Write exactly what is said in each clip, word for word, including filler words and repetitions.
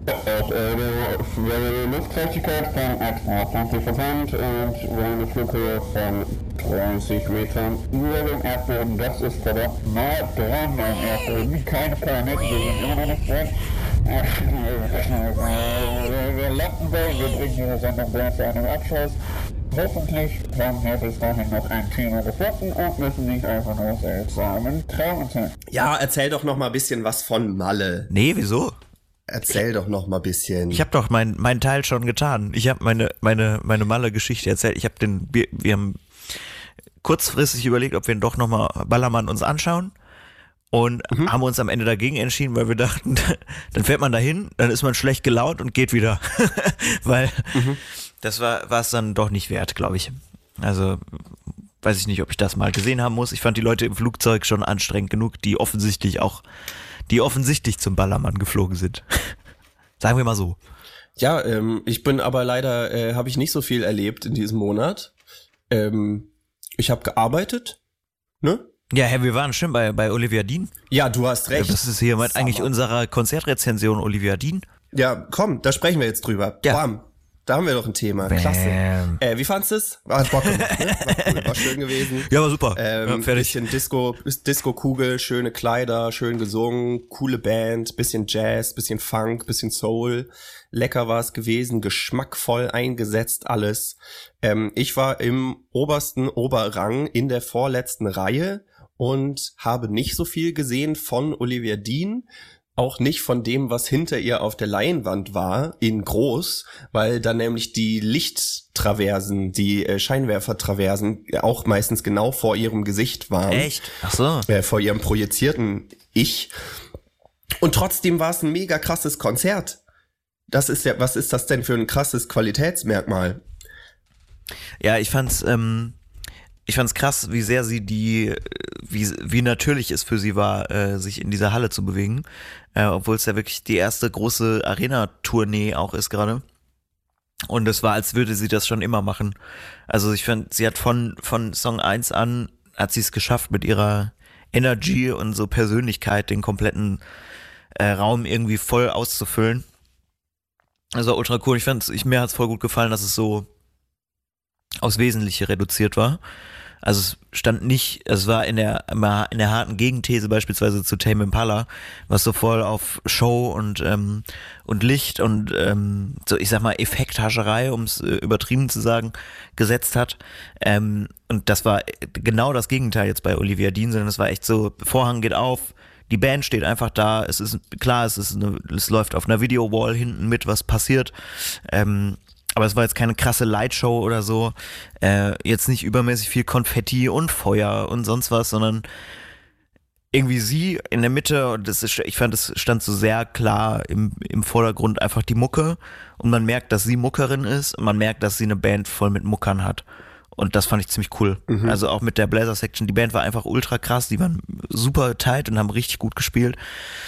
Auch äh, die Luftfeuchtigkeit von etwa zwanzig Prozent und eine Flughöhe von dreißig Metern über dem Erdboden. Das ist verdammt nah dran am Erdboden. Keine Panik, wir sind immer noch nicht dran. Wir landen bei, wir bringen Ihre Sendung gleich zu einem Abschluss. Hoffentlich haben wir bis dahin noch ein Thema gefunden und müssen nicht einfach nur seltsamen Traum erzählen. Ja, erzähl doch noch mal ein bisschen was von Malle. Nee, wieso? Erzähl doch noch mal ein bisschen. Ich habe doch meinen mein Teil schon getan. Ich habe meine meine meine Malle-Geschichte erzählt. Ich habe den wir, wir haben kurzfristig überlegt, ob wir doch noch mal Ballermann uns anschauen und mhm. haben uns am Ende dagegen entschieden, weil wir dachten, dann fährt man dahin, dann ist man schlecht gelaunt und geht wieder, weil mhm. das war war es dann doch nicht wert, glaube ich. Also weiß ich nicht, ob ich das mal gesehen haben muss. Ich fand die Leute im Flugzeug schon anstrengend genug, die offensichtlich auch die offensichtlich zum Ballermann geflogen sind. Sagen wir mal so. Ja, ähm, ich bin aber leider, äh, habe ich nicht so viel erlebt in diesem Monat. Ähm, ich habe gearbeitet, ne? Ja, Herr, wir waren schon bei, bei Olivia Dean. Ja, du hast recht. Das ist hier mit eigentlich unserer Konzertrezension Olivia Dean. Ja, komm, da sprechen wir jetzt drüber. Ja. Bam. Da haben wir doch ein Thema. Bam. Klasse. Äh, wie fandst du es? War, Bock gemacht, ne? War cool, war schön gewesen. Ja, war super. Ähm, ja, fertig. Bisschen Disco, Disco-Kugel, schöne Kleider, schön gesungen, coole Band, bisschen Jazz, bisschen Funk, bisschen Soul. Lecker war es gewesen, geschmackvoll eingesetzt, alles. Ähm, ich war im obersten Oberrang in der vorletzten Reihe und habe nicht so viel gesehen von Olivia Dean. Auch nicht von dem, was hinter ihr auf der Leinwand war, in groß, weil dann nämlich die Lichttraversen, die äh, Scheinwerfertraversen auch meistens genau vor ihrem Gesicht waren. Echt? Ach so. Äh, vor ihrem projizierten Ich. Und trotzdem war es ein mega krasses Konzert. Das ist ja, was ist das denn für ein krasses Qualitätsmerkmal? Ja, ich fand's, ähm, ich fand's krass, wie sehr sie die, wie, wie natürlich es für sie war, äh, sich in dieser Halle zu bewegen, äh, obwohl es ja wirklich die erste große Arena-Tournee auch ist gerade. Und es war, als würde sie das schon immer machen. Also ich fand, sie hat von, von Song eins an, hat sie es geschafft, mit ihrer Energy und so Persönlichkeit den kompletten äh, Raum irgendwie voll auszufüllen. Also ultra cool. Ich fand's, ich, mir hat's voll gut gefallen, dass es so aufs Wesentliche reduziert war. Also es stand nicht, es war in der in der harten Gegenthese beispielsweise zu Tame Impala, was so voll auf Show und ähm, und Licht und ähm, so, ich sag mal, Effekthascherei, um es äh, übertrieben zu sagen, gesetzt hat. Ähm, und das war genau das Gegenteil jetzt bei Olivia Dean, sondern es war echt so, Vorhang geht auf, die Band steht einfach da, es ist klar, es ist eine, es läuft auf einer Video-Wall hinten mit, was passiert. Ähm, Aber es war jetzt keine krasse Lightshow oder so, äh, jetzt nicht übermäßig viel Konfetti und Feuer und sonst was, sondern irgendwie sie in der Mitte, und das ist, ich fand, es stand so sehr klar im, im Vordergrund einfach die Mucke und man merkt, dass sie Muckerin ist und man merkt, dass sie eine Band voll mit Muckern hat. Und das fand ich ziemlich cool. Mhm. Also auch mit der Bläser-Section, die Band war einfach ultra krass, die waren super tight und haben richtig gut gespielt.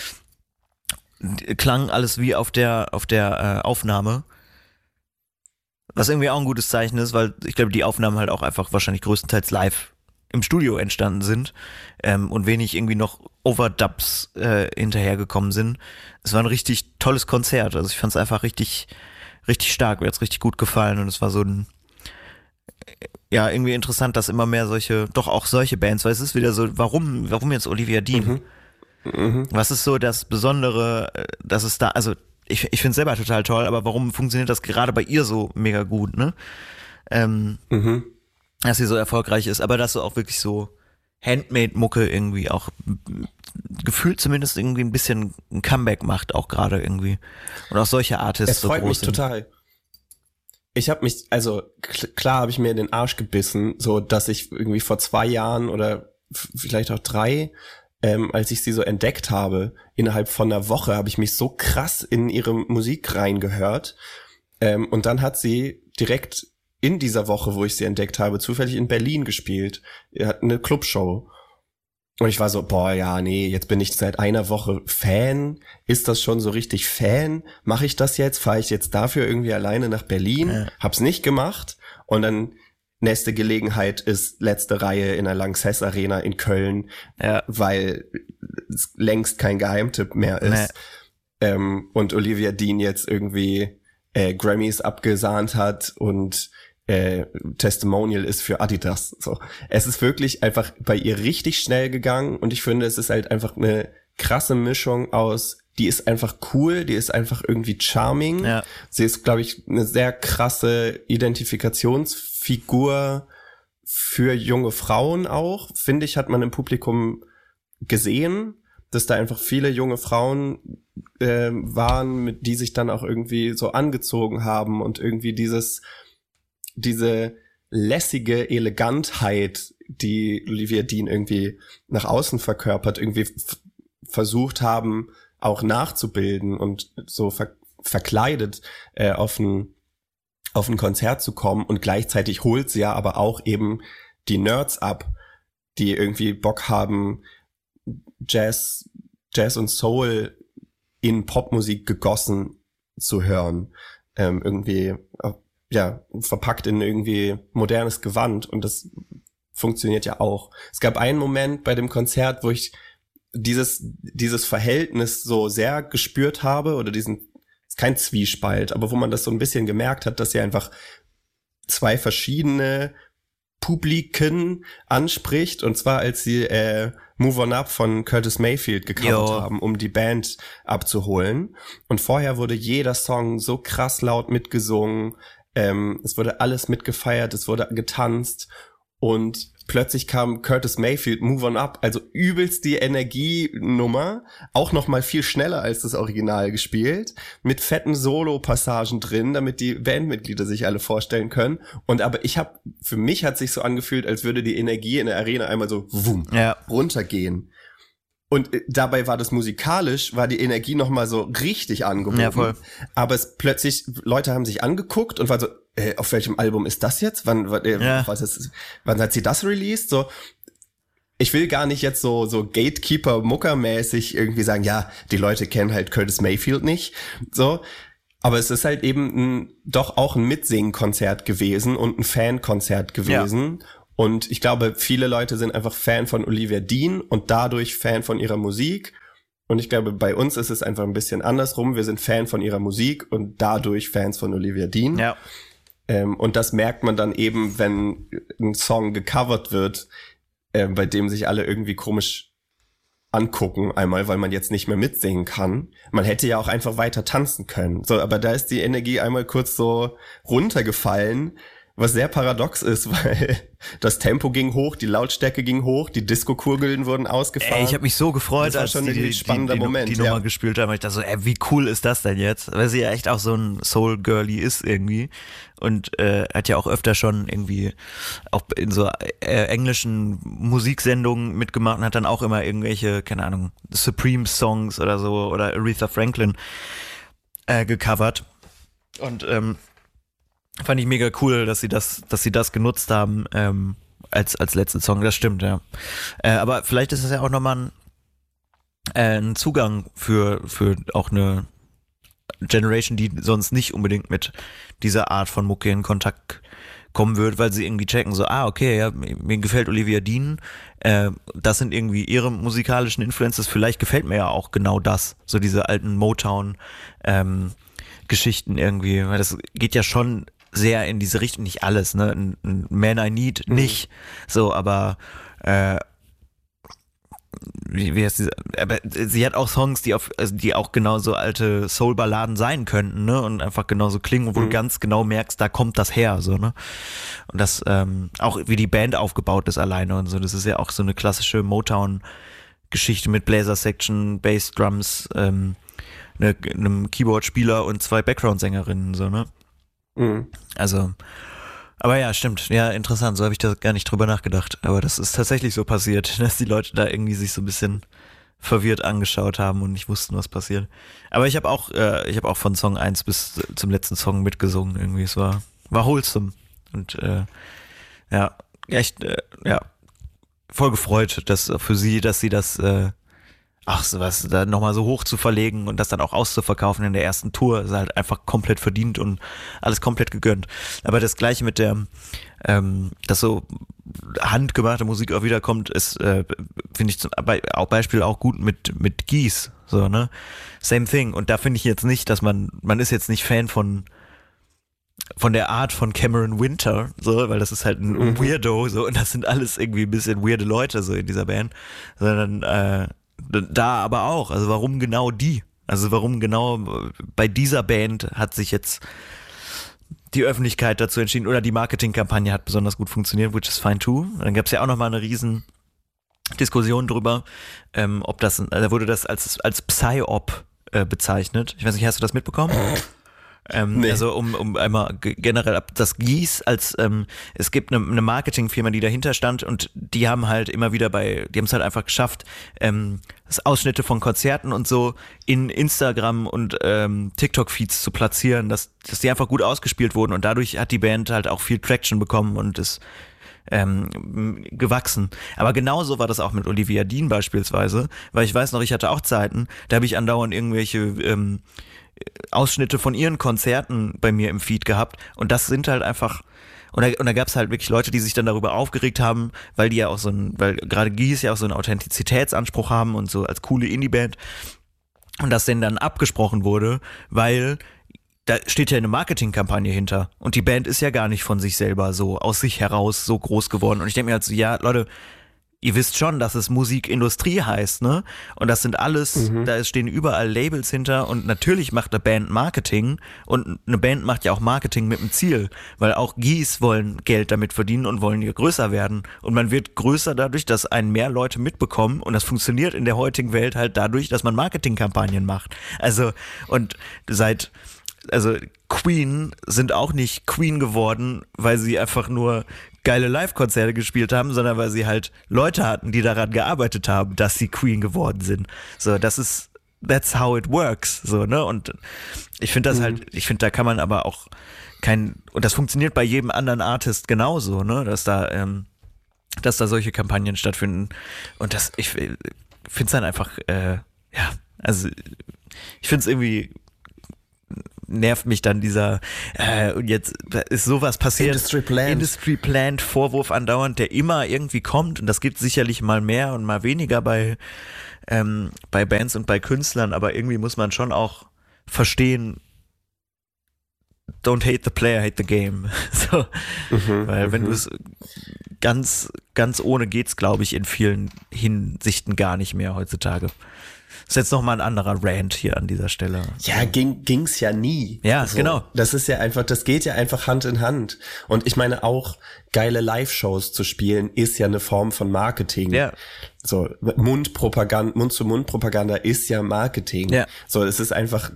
Klang alles wie auf der, auf der äh, Aufnahme. Was irgendwie auch ein gutes Zeichen ist, weil ich glaube, die Aufnahmen halt auch einfach wahrscheinlich größtenteils live im Studio entstanden sind ähm, und wenig irgendwie noch Overdubs äh, hinterhergekommen sind. Es war ein richtig tolles Konzert. Also ich fand es einfach richtig, richtig stark. Mir hat's richtig gut gefallen und es war so ein, ja, irgendwie interessant, dass immer mehr solche, doch auch solche Bands, weil es ist wieder so, warum, warum jetzt Olivia Dean? Mhm. Mhm. Was ist so das Besondere, dass es da, also ich, ich finde es selber total toll, aber warum funktioniert das gerade bei ihr so mega gut, ne? Ähm, mhm. Dass sie so erfolgreich ist, aber dass sie auch wirklich so Handmade-Mucke irgendwie auch gefühlt zumindest irgendwie ein bisschen ein Comeback macht, auch gerade irgendwie. Und auch solche Artists es so groß sind. Es freut mich total. Ich habe mich, also k- klar habe ich mir in den Arsch gebissen, so dass ich irgendwie vor zwei Jahren oder f- vielleicht auch drei, ähm, als ich sie so entdeckt habe, innerhalb von einer Woche habe ich mich so krass in ihre Musik reingehört. Ähm, und dann hat sie direkt in dieser Woche, wo ich sie entdeckt habe, zufällig in Berlin gespielt. Er hat eine Clubshow. Und ich war so, boah, ja, nee, jetzt bin ich seit einer Woche Fan. Ist das schon so richtig Fan? Mache ich das jetzt? Fahre ich jetzt dafür irgendwie alleine nach Berlin? Ja. Hab's nicht gemacht. Und dann nächste Gelegenheit ist letzte Reihe in der Lanxess Arena in Köln, ja. Weil es längst kein Geheimtipp mehr ist. Nee. ähm, und Olivia Dean jetzt irgendwie äh, Grammys abgesahnt hat und äh, Testimonial ist für Adidas. So, es ist wirklich einfach bei ihr richtig schnell gegangen und ich finde, es ist halt einfach eine krasse Mischung aus, die ist einfach cool, die ist einfach irgendwie charming. Ja. Sie ist, glaube ich, eine sehr krasse Identifikationsfigur für junge Frauen auch, finde ich, hat man im Publikum gesehen, dass da einfach viele junge Frauen äh, waren, mit die sich dann auch irgendwie so angezogen haben und irgendwie dieses diese lässige Elegantheit, die Olivia Dean irgendwie nach außen verkörpert, irgendwie f- versucht haben, auch nachzubilden und so ver- verkleidet äh, auf ein auf ein Konzert zu kommen und gleichzeitig holt sie ja aber auch eben die Nerds ab, die irgendwie Bock haben, Jazz, Jazz und Soul in Popmusik gegossen zu hören, ähm, irgendwie ja verpackt in irgendwie modernes Gewand und das funktioniert ja auch. Es gab einen Moment bei dem Konzert, wo ich dieses dieses Verhältnis so sehr gespürt habe oder diesen ist kein Zwiespalt, aber wo man das so ein bisschen gemerkt hat, dass sie einfach zwei verschiedene Publiken anspricht und zwar als sie äh, Move On Up von Curtis Mayfield gecovert Jo. haben, um die Band abzuholen und vorher wurde jeder Song so krass laut mitgesungen, ähm, es wurde alles mitgefeiert, es wurde getanzt und plötzlich kam Curtis Mayfield, Move On Up, also übelst die Energienummer, auch noch mal viel schneller als das Original gespielt, mit fetten Solo-Passagen drin, damit die Bandmitglieder sich alle vorstellen können. Und aber ich habe, für mich hat sich so angefühlt, als würde die Energie in der Arena einmal so wum, Ja. runtergehen. Und äh, dabei war das musikalisch, war die Energie noch mal so richtig angehoben. Ja, voll. Aber es plötzlich, Leute haben sich angeguckt und waren so, äh, auf welchem Album ist das jetzt? Wann, wann, äh, Ja. was ist, wann hat sie das released? So, ich will gar nicht jetzt so so Gatekeeper-Mucker-mäßig irgendwie sagen, ja, die Leute kennen halt Curtis Mayfield nicht. So, aber es ist halt eben ein, doch auch ein Mitsingen-Konzert gewesen und ein Fan-Konzert gewesen. Und ich glaube, viele Leute sind einfach Fan von Olivia Dean und dadurch Fan von ihrer Musik. Und ich glaube, bei uns ist es einfach ein bisschen andersrum. Wir sind Fan von ihrer Musik und dadurch Fans von Olivia Dean. Ja. Ähm, und das merkt man dann eben, wenn ein Song gecovert wird, äh, bei dem sich alle irgendwie komisch angucken. Einmal, weil man jetzt nicht mehr mitsingen kann. Man hätte ja auch einfach weiter tanzen können. So, aber da ist die Energie einmal kurz so runtergefallen. Was sehr paradox ist, weil das Tempo ging hoch, die Lautstärke ging hoch, die Disco-Kugeln wurden ausgefahren. Ey, ich habe mich so gefreut, Das war als schon die, ein die, spannender die, die, Moment, die ja. Nummer gespielt haben. Ich dachte so, ey, wie cool ist das denn jetzt? Weil sie ja echt auch so ein Soul-Girlie ist irgendwie und äh, hat ja auch öfter schon irgendwie auch in so äh, englischen Musiksendungen mitgemacht und hat dann auch immer irgendwelche, keine Ahnung, Supreme-Songs oder so oder Aretha Franklin äh, gecovert. Und ähm, fand ich mega cool, dass sie das, dass sie das genutzt haben ähm, als als letzten Song. Das stimmt, ja. Äh, aber vielleicht ist es ja auch nochmal ein, äh, ein Zugang für für auch eine Generation, die sonst nicht unbedingt mit dieser Art von Mucke in Kontakt kommen wird, weil sie irgendwie checken so, ah, okay, ja, mir gefällt Olivia Dean, äh, das sind irgendwie ihre musikalischen Influences, vielleicht gefällt mir ja auch genau das, so diese alten Motown ähm, Geschichten irgendwie, weil das geht ja schon sehr in diese Richtung, nicht alles, ne, ein, ein Man I Need nicht, so, aber äh, wie, wie heißt diese, aber sie hat auch Songs, die auf, also die auch genauso alte Soul-Balladen sein könnten, ne, und einfach genauso klingen, wo mhm. du ganz genau merkst, da kommt das her, so, ne, und das, ähm, auch wie die Band aufgebaut ist alleine und so, das ist ja auch so eine klassische Motown-Geschichte mit Blazer-Section, Bass-Drums, ähm, ne, einem Keyboard-Spieler und zwei Background-Sängerinnen, so, ne. Mhm. Also, aber ja, stimmt, ja, interessant, so habe ich da gar nicht drüber nachgedacht, aber das ist tatsächlich so passiert, dass die Leute da irgendwie sich so ein bisschen verwirrt angeschaut haben und nicht wussten, was passiert. Aber ich habe auch, äh, ich habe auch von Song eins bis zum letzten Song mitgesungen, irgendwie, es war, war wholesome und äh, ja, echt, äh, ja, voll gefreut, dass für sie, dass sie das äh, ach, sowas da nochmal so hoch zu verlegen und das dann auch auszuverkaufen in der ersten Tour, ist halt einfach komplett verdient und alles komplett gegönnt. Aber das Gleiche mit der, ähm, das so handgemachte Musik auch wiederkommt, ist, äh, finde ich zum auch Beispiel auch gut mit, mit Gies, so, ne? Same thing. Und da finde ich jetzt nicht, dass man, man ist jetzt nicht Fan von, von der Art von Cameron Winter, so, weil das ist halt ein mhm. Weirdo, so, und das sind alles irgendwie ein bisschen weirde Leute, so, in dieser Band, sondern, äh, da aber auch, also warum genau die? Also warum genau bei dieser Band hat sich jetzt die Öffentlichkeit dazu entschieden oder die Marketingkampagne hat besonders gut funktioniert, which is fine too. Dann gab es ja auch nochmal eine riesen Diskussion drüber, ähm, ob das, da wurde das als, als Psy-Op äh, bezeichnet. Ich weiß nicht, hast du das mitbekommen? Ähm, nee. Also um, um einmal generell ab das Gies als ähm, es gibt eine, eine Marketingfirma, die dahinter stand und die haben halt immer wieder bei, die haben es halt einfach geschafft, ähm, das Ausschnitte von Konzerten und so in Instagram und ähm, TikTok-Feeds zu platzieren, dass, dass die einfach gut ausgespielt wurden und dadurch hat die Band halt auch viel Traction bekommen und ist ähm, gewachsen. Aber genauso war das auch mit Olivia Dean beispielsweise, weil ich weiß noch, ich hatte auch Zeiten, da habe ich andauernd irgendwelche ähm, Ausschnitte von ihren Konzerten bei mir im Feed gehabt und das sind halt einfach und da, und da gab es halt wirklich Leute, die sich dann darüber aufgeregt haben, weil die ja auch so ein, weil gerade Gies ja auch so einen Authentizitätsanspruch haben und so als coole Indie-Band und das denen dann abgesprochen wurde, weil da steht ja eine Marketingkampagne hinter und die Band ist ja gar nicht von sich selber so aus sich heraus so groß geworden und ich denke mir halt so, ja Leute, ihr wisst schon, dass es Musikindustrie heißt, ne? Und das sind alles, mhm. da stehen überall Labels hinter und natürlich macht eine Band Marketing und eine Band macht ja auch Marketing mit einem Ziel, weil auch Gies wollen Geld damit verdienen und wollen ja größer werden und man wird größer dadurch, dass einen mehr Leute mitbekommen und das funktioniert in der heutigen Welt halt dadurch, dass man Marketingkampagnen macht. Also und seit also Queen sind auch nicht Queen geworden, weil sie einfach nur geile Live-Konzerte gespielt haben, sondern weil sie halt Leute hatten, die daran gearbeitet haben, dass sie Queen geworden sind. So, das ist, that's how it works, so, ne, und ich finde das mhm. halt, ich finde, da kann man aber auch kein, und das funktioniert bei jedem anderen Artist genauso, ne, dass da, ähm, dass da solche Kampagnen stattfinden und das, ich finde es dann einfach, äh, ja, also, ich finde es irgendwie nervt mich dann dieser äh, und jetzt ist sowas passiert. Industry Plant. Industry Plant Vorwurf andauernd, der immer irgendwie kommt und das gibt sicherlich mal mehr und mal weniger bei ähm, bei Bands und bei Künstlern, aber irgendwie muss man schon auch verstehen, don't hate the player, hate the game. So, mhm, weil wenn mhm. du es ganz ganz ohne geht's, glaube ich, in vielen Hinsichten gar nicht mehr heutzutage. Das ist jetzt nochmal ein anderer Rant hier an dieser Stelle. Ja, ging, ging's ja nie. Ja, so. Genau. Das ist ja einfach, das geht ja einfach Hand in Hand. Und ich meine auch, geile Live-Shows zu spielen, ist ja eine Form von Marketing. Ja. So, Mundpropaganda, Mund-zu-Mund-Propaganda ist ja Marketing. Ja. So, es ist einfach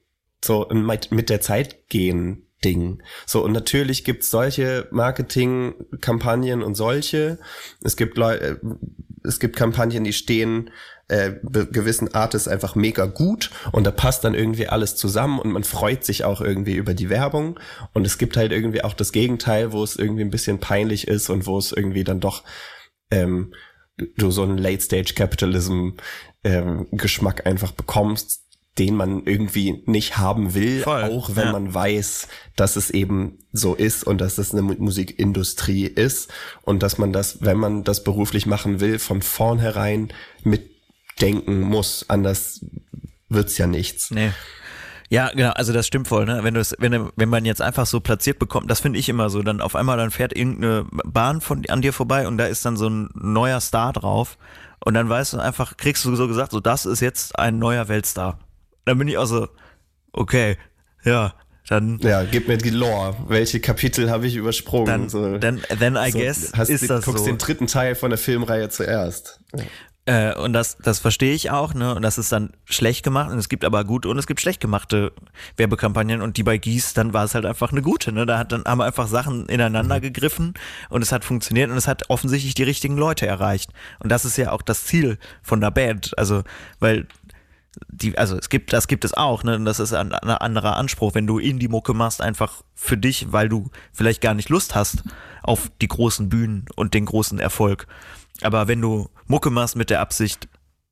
so ein mit der Zeit gehen Ding. So, und natürlich gibt's solche Marketingkampagnen und solche. Es gibt Leute, es gibt Kampagnen, die stehen äh, gewissen Artists einfach mega gut und da passt dann irgendwie alles zusammen und man freut sich auch irgendwie über die Werbung und es gibt halt irgendwie auch das Gegenteil, wo es irgendwie ein bisschen peinlich ist und wo es irgendwie dann doch ähm, du so einen Late-Stage-Capitalism ähm, Geschmack einfach bekommst, den man irgendwie nicht haben will, Voll, auch wenn ja. man weiß, dass es eben so ist und dass es eine Musikindustrie ist und dass man das, wenn man das beruflich machen will, von vornherein mitdenken muss. Anders wird's ja nichts. Nee. Ja, genau, also das stimmt voll, ne? Wenn du es, wenn, wenn man jetzt einfach so platziert bekommt, das finde ich immer so, dann auf einmal dann fährt irgendeine Bahn von an dir vorbei und da ist dann so ein neuer Star drauf und dann weißt du einfach, kriegst du so gesagt, so das ist jetzt ein neuer Weltstar. Dann bin ich auch so, okay, ja, dann... Ja, gib mir die Lore. Welche Kapitel habe ich übersprungen? Dann, so, then, then I so, guess hast, ist du, das guckst so. den dritten Teil von der Filmreihe zuerst. Ja. Äh, und das, das verstehe ich auch, ne? Und das ist dann schlecht gemacht. Und es gibt aber gute und es gibt schlecht gemachte Werbekampagnen. Und die bei Gies, dann war es halt einfach eine gute, ne? Da hat dann haben wir einfach Sachen ineinander gegriffen und es hat funktioniert und es hat offensichtlich die richtigen Leute erreicht. Und das ist ja auch das Ziel von der Band. Also, weil die, also es gibt, das gibt es auch, ne? Und das ist ein, ein anderer Anspruch, wenn du Indie-Mucke machst, einfach für dich, weil du vielleicht gar nicht Lust hast auf die großen Bühnen und den großen Erfolg. Aber wenn du Mucke machst mit der Absicht,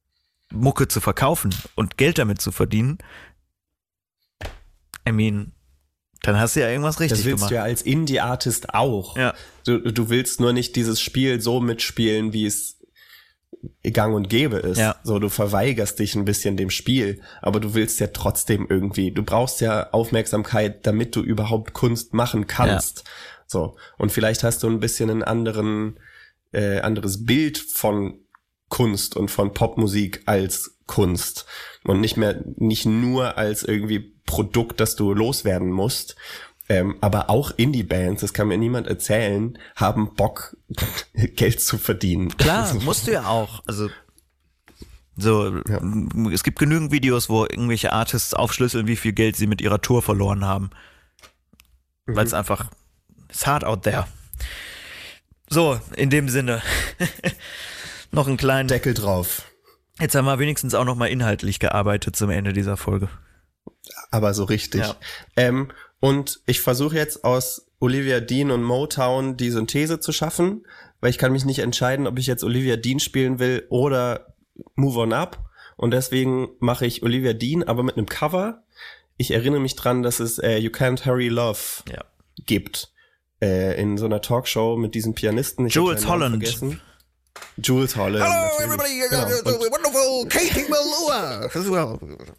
Mucke zu verkaufen und Geld damit zu verdienen, I mean, Dann hast du ja irgendwas richtig Das willst gemacht. du ja als Indie-Artist auch. Ja. Du, du willst nur nicht dieses Spiel so mitspielen, wie es gang und gäbe ist. Ja. So, du verweigerst dich ein bisschen dem Spiel, aber du willst ja trotzdem irgendwie, du brauchst ja Aufmerksamkeit, damit du überhaupt Kunst machen kannst. Ja. So. Und vielleicht hast du ein bisschen ein anderen, äh, anderes Bild von Kunst und von Popmusik als Kunst und nicht mehr, nicht nur als irgendwie Produkt, das du loswerden musst. Ähm, aber auch Indie-Bands, das kann mir niemand erzählen, haben Bock, Geld zu verdienen. Klar, musst du ja auch. Also so, ja. Es gibt genügend Videos, wo irgendwelche Artists aufschlüsseln, wie viel Geld sie mit ihrer Tour verloren haben. Mhm. Weil es einfach, it's hard out there. So, in dem Sinne, noch einen kleinen Deckel drauf. Jetzt haben wir wenigstens auch noch mal inhaltlich gearbeitet zum Ende dieser Folge. Aber so richtig. Ja. Ähm, und ich versuche jetzt aus Olivia Dean und Motown die Synthese zu schaffen, weil ich kann mich nicht entscheiden, ob ich jetzt Olivia Dean spielen will oder Move On Up. Und deswegen mache ich Olivia Dean, aber mit einem Cover. Ich erinnere mich dran, dass es äh, You Can't Hurry Love ja. gibt. Äh, in so einer Talkshow mit diesen Pianisten. Ich Jules Holland. Vergessen. Jules Holland. Hello everybody, genau. Wonderful Katie Melua.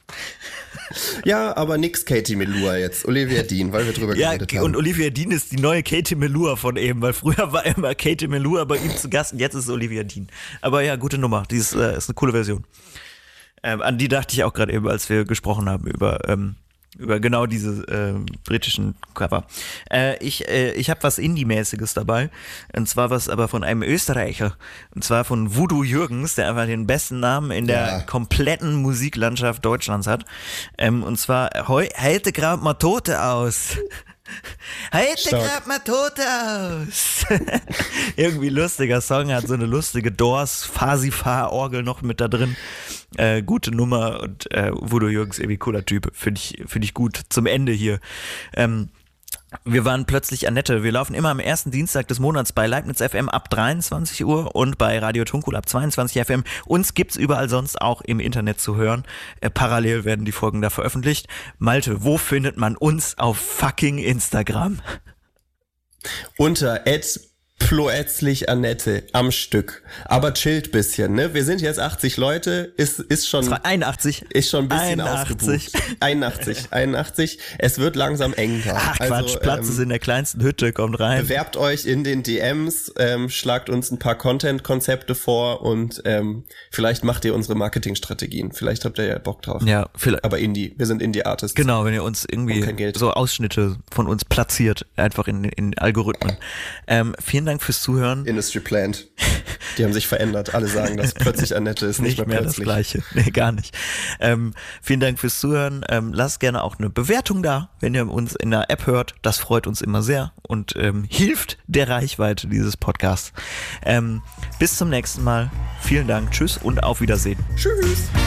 Ja, aber nix Katie Melua jetzt. Olivia Dean, weil wir drüber ja, geredet haben. Und Olivia Dean ist die neue Katie Melua von eben, weil früher war immer Katie Melua bei ihm zu Gast und jetzt ist es Olivia Dean. Aber ja, gute Nummer. Die ist, äh, ist eine coole Version. Ähm, an die dachte ich auch gerade eben, als wir gesprochen haben über ähm, über genau diese äh, britischen Cover. Äh, ich äh, ich habe was Indie-mäßiges dabei, und zwar was aber von einem Österreicher, und zwar von Voodoo Jürgens, der einfach den besten Namen in der ja. kompletten Musiklandschaft Deutschlands hat. Ähm, und zwar heu, heute graut mal Tote aus. Heute graut mal Tote aus. Irgendwie lustiger Song, hat so eine lustige Doors Phasifar-Orgel noch mit da drin. Äh, gute Nummer und äh, Voodoo Jürgens, irgendwie cooler Typ. Finde ich, finde ich gut. Zum Ende hier. Ähm, wir waren plötzlich Annette. Wir laufen immer am ersten Dienstag des Monats bei Leibniz F M ab dreiundzwanzig Uhr und bei Radio Tunkul ab zweiundzwanzig F M. Uns gibt's überall sonst auch im Internet zu hören. Äh, parallel werden die Folgen da veröffentlicht. Malte, wo findet man uns auf fucking Instagram? Unter at ploetzlich Annette am Stück. Aber chillt bisschen, ne? Wir sind jetzt achtzig Leute, ist, ist schon, einundachtzig ist schon ein bisschen einundachtzig ausgebucht. einundachtzig, einundachtzig. Es wird langsam eng da. Ach Quatsch, also, Platz ähm, ist in der kleinsten Hütte, kommt rein. Bewerbt euch in den D Ms, ähm, schlagt uns ein paar Content-Konzepte vor und ähm, vielleicht macht ihr unsere Marketingstrategien. Vielleicht habt ihr ja Bock drauf. Ja, vielleicht. Aber Indie, wir sind Indie-Artists. Genau, wenn ihr uns irgendwie so Ausschnitte von uns platziert, einfach in, in Algorithmen. Ähm, vielen Dank fürs Zuhören. Industry Plant. Die haben sich verändert. Alle sagen das. Plötzlich Annette ist nicht, nicht mehr, mehr plötzlich. Das Gleiche. Nee, gar nicht. Ähm, vielen Dank fürs Zuhören. Ähm, lasst gerne auch eine Bewertung da, wenn ihr uns in der App hört. Das freut uns immer sehr und ähm, hilft der Reichweite dieses Podcasts. Ähm, bis zum nächsten Mal. Vielen Dank. Tschüss und auf Wiedersehen. Tschüss.